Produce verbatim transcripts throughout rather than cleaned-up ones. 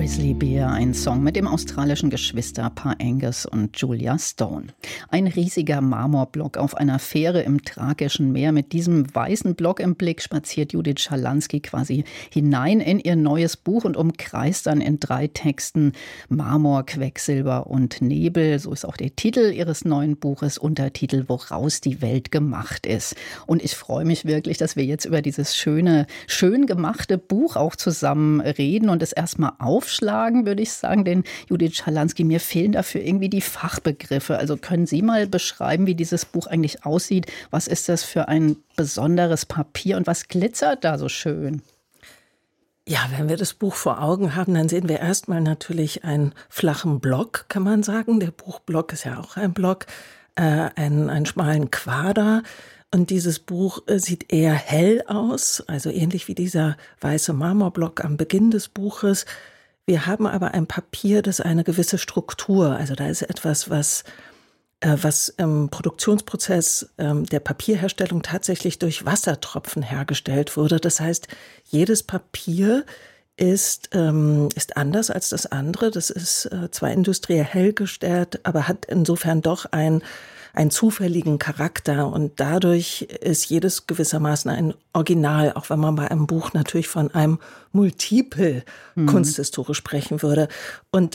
Grizzly Bear, ein Song mit dem australischen Geschwisterpaar Angus und Julia Stone. Ein riesiger Marmorblock auf einer Fähre im Thrakischen Meer. Mit diesem weißen Block im Blick spaziert Judith Schalansky quasi hinein in ihr neues Buch und umkreist dann in drei Texten Marmor, Quecksilber und Nebel. So ist auch der Titel ihres neuen Buches, Untertitel Woraus die Welt gemacht ist. Und ich freue mich wirklich, dass wir jetzt über dieses schöne, schön gemachte Buch auch zusammen reden und es erstmal aufschlagen, würde ich sagen, denn Judith Schalansky, mir fehlen dafür irgendwie die Fachbegriffe. Also können Sie mal beschreiben, wie dieses Buch eigentlich aussieht? Was ist das für ein besonderes Papier und was glitzert da so schön? Ja, wenn wir das Buch vor Augen haben, dann sehen wir erstmal natürlich einen flachen Block, kann man sagen. Der Buchblock ist ja auch ein Block, äh, einen, einen schmalen Quader. Und dieses Buch sieht eher hell aus, also ähnlich wie dieser weiße Marmorblock am Beginn des Buches. Wir haben aber ein Papier, das eine gewisse Struktur, also da ist etwas, was, äh, was im Produktionsprozess äh, der Papierherstellung tatsächlich durch Wassertropfen hergestellt wurde. Das heißt, jedes Papier ist, ähm, ist anders als das andere. Das ist äh, zwar industriell hergestellt, aber hat insofern doch ein einen zufälligen Charakter und dadurch ist jedes gewissermaßen ein Original, auch wenn man bei einem Buch natürlich von einem Multiple mhm. kunsthistorisch sprechen würde. Und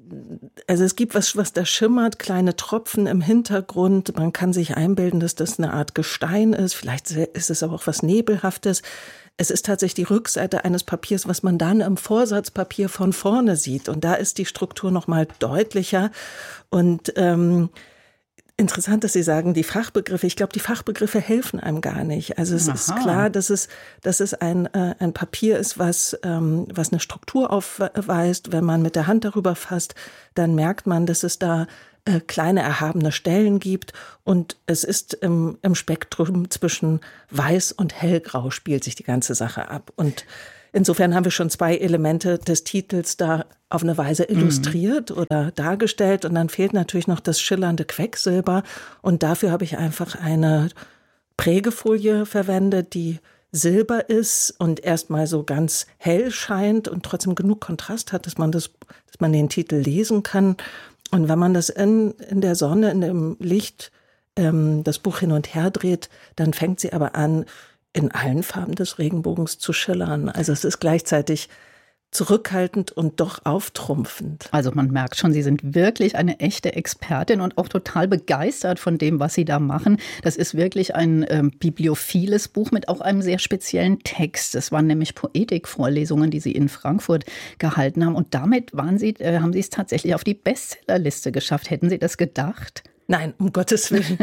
also es gibt was, was da schimmert, kleine Tropfen im Hintergrund. Man kann sich einbilden, dass das eine Art Gestein ist. Vielleicht ist es aber auch was Nebelhaftes. Es ist tatsächlich die Rückseite eines Papiers, was man dann im Vorsatzpapier von vorne sieht. Und da ist die Struktur noch mal deutlicher. Und ähm, interessant, dass Sie sagen, die Fachbegriffe. Ich glaube, die Fachbegriffe helfen einem gar nicht. Also es Aha. ist klar, dass es, dass es ein, äh, ein Papier ist, was, ähm, was eine Struktur aufweist. Wenn man mit der Hand darüber fasst, dann merkt man, dass es da äh, kleine erhabene Stellen gibt. Und es ist im, im Spektrum zwischen weiß und hellgrau spielt sich die ganze Sache ab. Und insofern haben wir schon zwei Elemente des Titels da auf eine Weise illustriert mhm. oder dargestellt. Und dann fehlt natürlich noch das schillernde Quecksilber. Und dafür habe ich einfach eine Prägefolie verwendet, die silber ist und erstmal so ganz hell scheint und trotzdem genug Kontrast hat, dass man das, dass man den Titel lesen kann. Und wenn man das in, in der Sonne, in dem Licht, ähm, das Buch hin und her dreht, dann fängt sie aber an, in allen Farben des Regenbogens zu schillern. Also es ist gleichzeitig zurückhaltend und doch auftrumpfend. Also man merkt schon, Sie sind wirklich eine echte Expertin und auch total begeistert von dem, was Sie da machen. Das ist wirklich ein ähm, bibliophiles Buch mit auch einem sehr speziellen Text. Es waren nämlich Poetikvorlesungen, die Sie in Frankfurt gehalten haben. Und damit waren Sie, äh, haben Sie es tatsächlich auf die Bestsellerliste geschafft. Hätten Sie das gedacht? Nein, um Gottes Willen.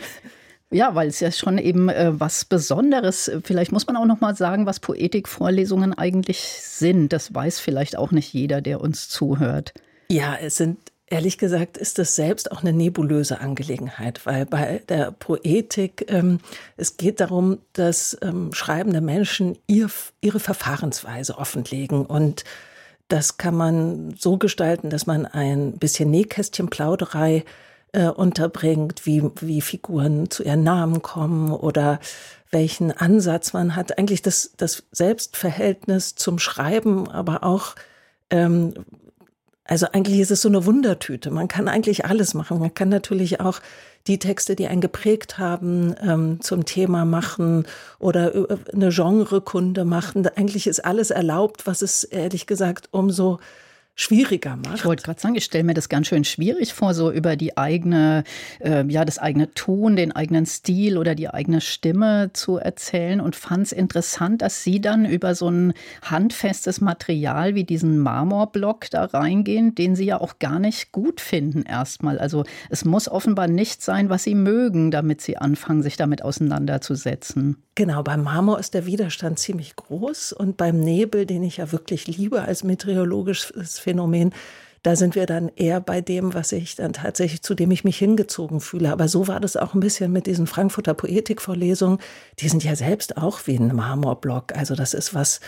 Ja, weil es ja schon eben äh, was Besonderes, vielleicht muss man auch noch mal sagen, was Poetikvorlesungen eigentlich sind. Das weiß vielleicht auch nicht jeder, der uns zuhört. Ja, es sind, ehrlich gesagt, ist das selbst auch eine nebulöse Angelegenheit, weil bei der Poetik, ähm, es geht darum, dass ähm, schreibende Menschen ihr, ihre Verfahrensweise offenlegen und das kann man so gestalten, dass man ein bisschen Nähkästchenplauderei Äh, unterbringt, wie, wie Figuren zu ihren Namen kommen oder welchen Ansatz man hat. Eigentlich das, das Selbstverhältnis zum Schreiben, aber auch, ähm, also eigentlich ist es so eine Wundertüte. Man kann eigentlich alles machen. Man kann natürlich auch die Texte, die einen geprägt haben, ähm, zum Thema machen oder eine Genrekunde machen. Eigentlich ist alles erlaubt, was es ehrlich gesagt umso schwieriger macht. Ich wollte gerade sagen, ich stelle mir das ganz schön schwierig vor, so über die eigene, äh, ja, das eigene Ton, den eigenen Stil oder die eigene Stimme zu erzählen und fand es interessant, dass Sie dann über so ein handfestes Material wie diesen Marmorblock da reingehen, den Sie ja auch gar nicht gut finden erstmal. Also es muss offenbar nicht sein, was Sie mögen, damit Sie anfangen, sich damit auseinanderzusetzen. Genau, beim Marmor ist der Widerstand ziemlich groß und beim Nebel, den ich ja wirklich liebe als meteorologisches Phänomen, da sind wir dann eher bei dem, was ich dann tatsächlich, zu dem ich mich hingezogen fühle. Aber so war das auch ein bisschen mit diesen Frankfurter Poetikvorlesungen. Die sind ja selbst auch wie ein Marmorblock. Also das ist was,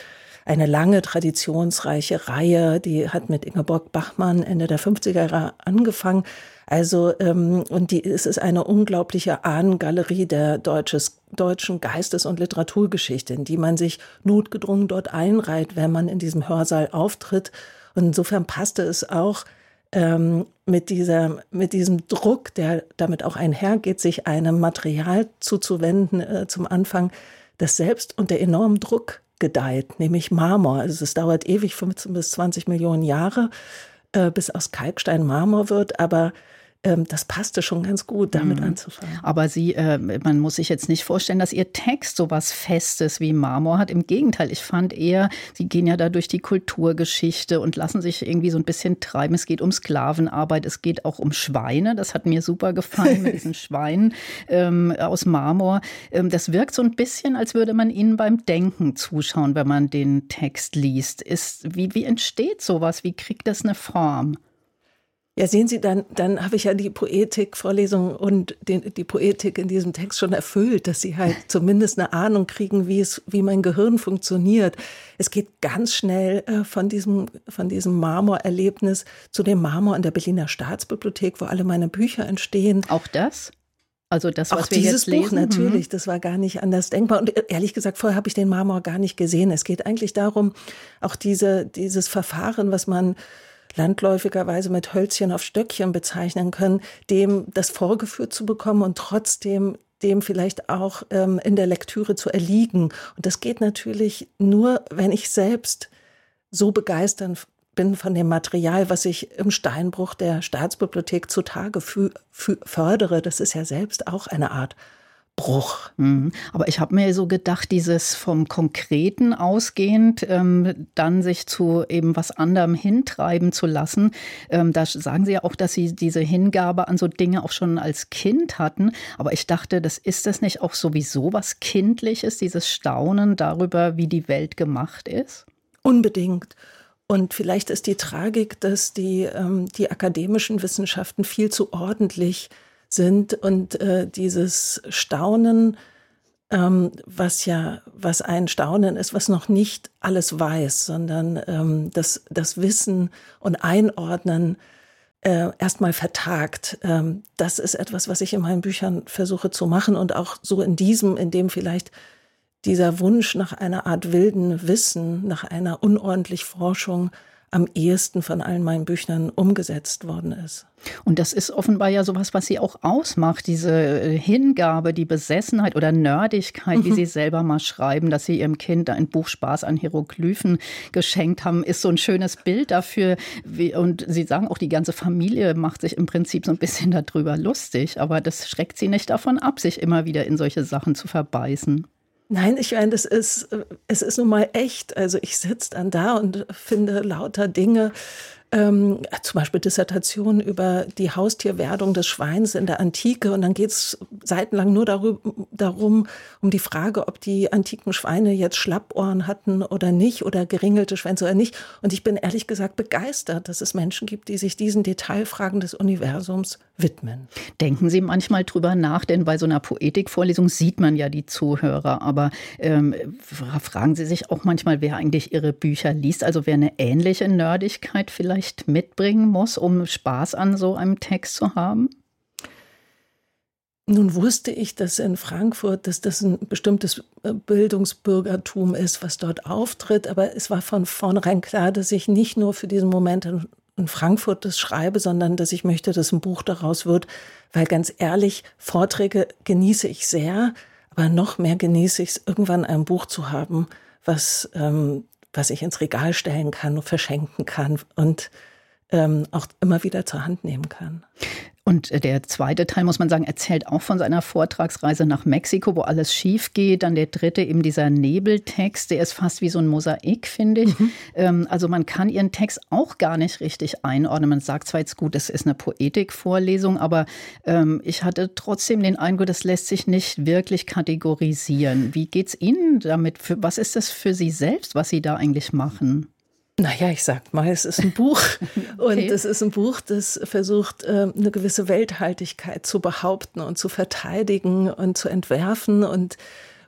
eine lange, traditionsreiche Reihe, die hat mit Ingeborg Bachmann Ende der fünfziger Jahre angefangen. Also, ähm, und die, es ist eine unglaubliche Ahnengalerie der deutsches, deutschen Geistes- und Literaturgeschichte, in die man sich notgedrungen dort einreiht, wenn man in diesem Hörsaal auftritt. Und insofern passte es auch, ähm, mit dieser, mit diesem Druck, der damit auch einhergeht, sich einem Material zuzuwenden, äh, zum Anfang, das selbst unter enormem Druck gedeiht, nämlich Marmor. Also es dauert ewig, fünfzehn bis zwanzig Millionen Jahre, äh, bis aus Kalkstein Marmor wird, aber ähm, das passte schon ganz gut, damit mhm. anzufangen. Aber Sie, äh, man muss sich jetzt nicht vorstellen, dass Ihr Text so was Festes wie Marmor hat. Im Gegenteil, ich fand eher, Sie gehen ja da durch die Kulturgeschichte und lassen sich irgendwie so ein bisschen treiben. Es geht um Sklavenarbeit, es geht auch um Schweine. Das hat mir super gefallen mit diesen Schweinen ähm, aus Marmor. Ähm, das wirkt so ein bisschen, als würde man Ihnen beim Denken zuschauen, wenn man den Text liest. Ist, wie, wie entsteht sowas? Wie kriegt das eine Form? Ja, sehen Sie, dann, dann habe ich ja die Poetik-Vorlesung und den, die Poetik in diesem Text schon erfüllt, dass Sie halt zumindest eine Ahnung kriegen, wie es, wie mein Gehirn funktioniert. Es geht ganz schnell äh, von diesem, von diesem Marmorerlebnis zu dem Marmor in der Berliner Staatsbibliothek, wo alle meine Bücher entstehen. Auch das? Also das, was auch wir dieses jetzt lesen? Buch natürlich, das war gar nicht anders denkbar. Und ehrlich gesagt, vorher habe ich den Marmor gar nicht gesehen. Es geht eigentlich darum, auch diese, dieses Verfahren, was man landläufigerweise mit Hölzchen auf Stöckchen bezeichnen können, dem das vorgeführt zu bekommen und trotzdem dem vielleicht auch ähm, in der Lektüre zu erliegen. Und das geht natürlich nur, wenn ich selbst so begeistert bin von dem Material, was ich im Steinbruch der Staatsbibliothek zutage fü- fü- fördere. Das ist ja selbst auch eine Art Bruch. Mhm. Aber ich habe mir so gedacht, dieses vom Konkreten ausgehend, ähm, dann sich zu eben was anderem hintreiben zu lassen. Ähm, da sagen Sie ja auch, dass Sie diese Hingabe an so Dinge auch schon als Kind hatten. Aber ich dachte, das ist das nicht auch sowieso was Kindliches, dieses Staunen darüber, wie die Welt gemacht ist? Unbedingt. Und vielleicht ist die Tragik, dass die, ähm, die akademischen Wissenschaften viel zu ordentlich sind und äh, dieses Staunen, ähm, was ja, was ein Staunen ist, was noch nicht alles weiß, sondern ähm, das, das Wissen und Einordnen äh, erstmal vertagt. Ähm, das ist etwas, was ich in meinen Büchern versuche zu machen und auch so in diesem, in dem vielleicht dieser Wunsch nach einer Art wilden Wissen, nach einer unordentlich Forschung am ehesten von allen meinen Büchern umgesetzt worden ist. Und das ist offenbar ja sowas, was Sie auch ausmacht, diese Hingabe, die Besessenheit oder Nerdigkeit, mhm. wie Sie selber mal schreiben, dass Sie Ihrem Kind ein Buch Spaß an Hieroglyphen geschenkt haben, ist so ein schönes Bild dafür. Und Sie sagen auch, die ganze Familie macht sich im Prinzip so ein bisschen darüber lustig, aber das schreckt Sie nicht davon ab, sich immer wieder in solche Sachen zu verbeißen. Nein, ich meine, das ist, es ist nun mal echt. Also ich sitze dann da und finde lauter Dinge, ähm, zum Beispiel Dissertationen über die Haustierwerdung des Schweins in der Antike. Und dann geht es seitenlang nur darüber, darum, um die Frage, ob die antiken Schweine jetzt Schlappohren hatten oder nicht oder geringelte Schwänze oder nicht. Und ich bin ehrlich gesagt begeistert, dass es Menschen gibt, die sich diesen Detailfragen des Universums widmen. Denken Sie manchmal drüber nach, denn bei so einer Poetikvorlesung sieht man ja die Zuhörer. Aber ähm, fragen Sie sich auch manchmal, wer eigentlich Ihre Bücher liest? Also wer eine ähnliche Nerdigkeit vielleicht mitbringen muss, um Spaß an so einem Text zu haben? Nun wusste ich, dass in Frankfurt, dass das ein bestimmtes Bildungsbürgertum ist, was dort auftritt. Aber es war von vornherein klar, dass ich nicht nur für diesen Moment in, in Frankfurt das schreibe, sondern dass ich möchte, dass ein Buch daraus wird. Weil ganz ehrlich, Vorträge genieße ich sehr, aber noch mehr genieße ich es, irgendwann ein Buch zu haben, was ähm, was ich ins Regal stellen kann und verschenken kann und ähm, auch immer wieder zur Hand nehmen kann. Und der zweite Teil, muss man sagen, erzählt auch von seiner Vortragsreise nach Mexiko, wo alles schief geht. Dann der dritte, eben dieser Nebeltext, der ist fast wie so ein Mosaik, finde ich. Mhm. Ähm, also man kann Ihren Text auch gar nicht richtig einordnen. Man sagt zwar jetzt gut, es ist eine Poetikvorlesung, aber ähm, ich hatte trotzdem den Eindruck, das lässt sich nicht wirklich kategorisieren. Wie geht's Ihnen damit? Für, was ist das für Sie selbst, was Sie da eigentlich machen? Naja, ich sag mal, es ist ein Buch und okay. Es ist ein Buch, das versucht, eine gewisse Welthaltigkeit zu behaupten und zu verteidigen und zu entwerfen und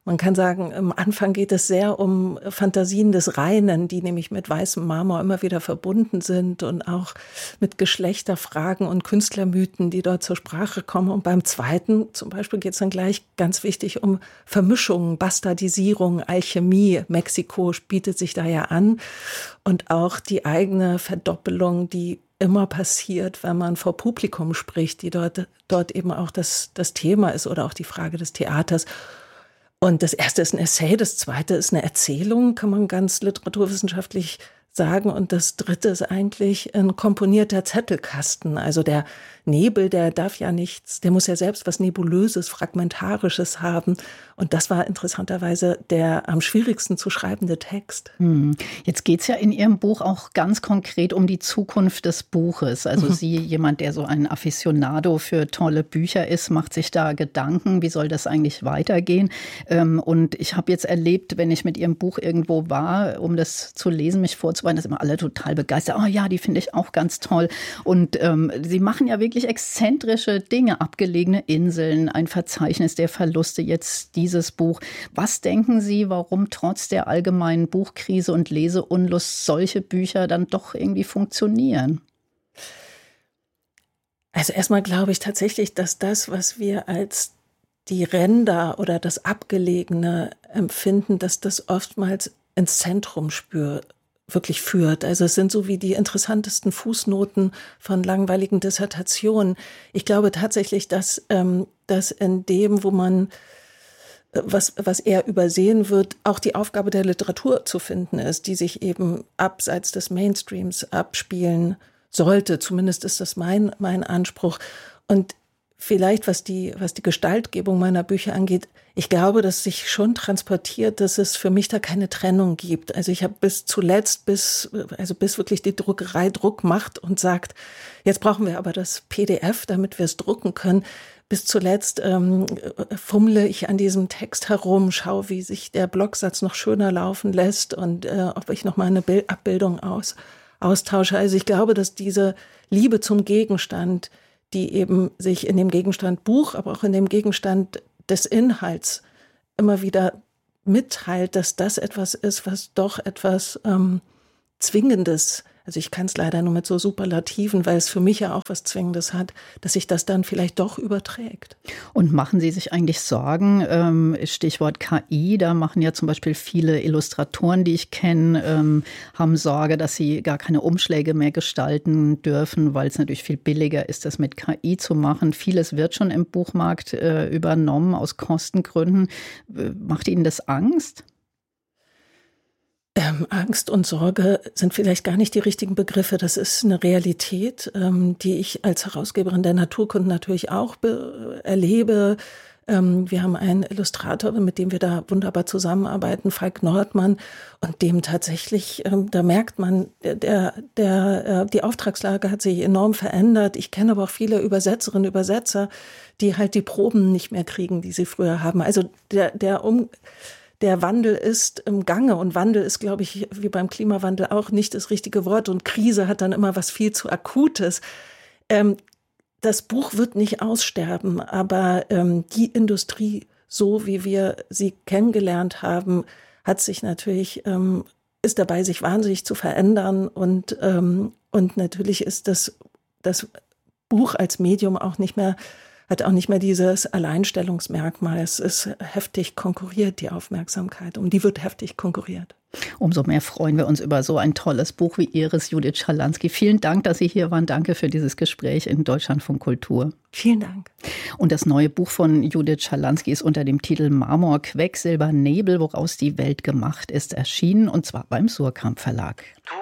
Man kann sagen, am Anfang geht es sehr um Fantasien des Reinen, die nämlich mit weißem Marmor immer wieder verbunden sind und auch mit Geschlechterfragen und Künstlermythen, die dort zur Sprache kommen. Und beim zweiten zum Beispiel geht es dann gleich ganz wichtig um Vermischungen, Bastardisierung, Alchemie. Mexiko bietet sich da ja an und auch die eigene Verdoppelung, die immer passiert, wenn man vor Publikum spricht, die dort, dort eben auch das, das Thema ist oder auch die Frage des Theaters. Und das erste ist ein Essay, das zweite ist eine Erzählung, kann man ganz literaturwissenschaftlich sagen. Und das dritte ist eigentlich ein komponierter Zettelkasten. Also der Nebel, der darf ja nichts, der muss ja selbst was Nebulöses, Fragmentarisches haben. Und das war interessanterweise der am schwierigsten zu schreibende Text. Hm. Jetzt geht es ja in Ihrem Buch auch ganz konkret um die Zukunft des Buches. Also mhm. Sie, jemand, der so ein Aficionado für tolle Bücher ist, macht sich da Gedanken, wie soll das eigentlich weitergehen? Und ich habe jetzt erlebt, wenn ich mit Ihrem Buch irgendwo war, um das zu lesen, mich vorzubereiten, dass immer alle total begeistert. Oh ja, die finde ich auch ganz toll. Und ähm, Sie machen ja wirklich exzentrische Dinge, abgelegene Inseln, ein Verzeichnis der Verluste, jetzt dieses Buch. Was denken Sie, warum trotz der allgemeinen Buchkrise und Leseunlust solche Bücher dann doch irgendwie funktionieren? Also erstmal glaube ich tatsächlich, dass das, was wir als die Ränder oder das Abgelegene empfinden, dass das oftmals ins Zentrum spürt. wirklich führt. Also es sind so wie die interessantesten Fußnoten von langweiligen Dissertationen. Ich glaube tatsächlich, dass, ähm, dass in dem, wo man, was, was eher übersehen wird, auch die Aufgabe der Literatur zu finden ist, die sich eben abseits des Mainstreams abspielen sollte. Zumindest ist das mein, mein Anspruch. Und vielleicht, was die, was die Gestaltgebung meiner Bücher angeht, ich glaube, dass sich schon transportiert, dass es für mich da keine Trennung gibt. Also ich habe bis zuletzt, bis, also bis wirklich die Druckerei Druck macht und sagt, jetzt brauchen wir aber das P D F, damit wir es drucken können. Bis zuletzt ähm, fummle ich an diesem Text herum, schaue, wie sich der Blocksatz noch schöner laufen lässt und äh, ob ich noch mal eine Bild- Abbildung aus, austausche. Also ich glaube, dass diese Liebe zum Gegenstand, die eben sich in dem Gegenstand Buch, aber auch in dem Gegenstand des Inhalts immer wieder mitteilt, dass das etwas ist, was doch etwas ähm, Zwingendes, also ich kann es leider nur mit so Superlativen, weil es für mich ja auch was Zwingendes hat, dass sich das dann vielleicht doch überträgt. Und machen Sie sich eigentlich Sorgen, ähm, Stichwort K I, da machen ja zum Beispiel viele Illustratoren, die ich kenne, ähm, haben Sorge, dass sie gar keine Umschläge mehr gestalten dürfen, weil es natürlich viel billiger ist, das mit K I zu machen. Vieles wird schon im Buchmarkt äh, übernommen aus Kostengründen. Macht Ihnen das Angst? Ähm, Angst und Sorge sind vielleicht gar nicht die richtigen Begriffe. Das ist eine Realität, ähm, die ich als Herausgeberin der Naturkunden natürlich auch be- erlebe. Ähm, wir haben einen Illustrator, mit dem wir da wunderbar zusammenarbeiten, Falk Nordmann, und dem tatsächlich, ähm, da merkt man, der, der, äh, die Auftragslage hat sich enorm verändert. Ich kenne aber auch viele Übersetzerinnen, Übersetzer, die halt die Proben nicht mehr kriegen, die sie früher haben. Also der, der um Der Wandel ist im Gange, und Wandel ist, glaube ich, wie beim Klimawandel auch nicht das richtige Wort, und Krise hat dann immer was viel zu Akutes. Ähm, das Buch wird nicht aussterben, aber ähm, die Industrie, so wie wir sie kennengelernt haben, hat sich natürlich, ähm, ist dabei, sich wahnsinnig zu verändern, und, ähm, und natürlich ist das, das Buch als Medium auch nicht mehr hat auch nicht mehr dieses Alleinstellungsmerkmal. Es ist heftig konkurriert, die Aufmerksamkeit. Um die wird heftig konkurriert. Umso mehr freuen wir uns über so ein tolles Buch wie Ihres, Judith Schalansky. Vielen Dank, dass Sie hier waren. Danke für dieses Gespräch in Deutschlandfunk Kultur. Vielen Dank. Und das neue Buch von Judith Schalansky ist unter dem Titel Marmor, Quecksilber, Nebel, woraus die Welt gemacht ist, erschienen. Und zwar beim Suhrkamp Verlag. Du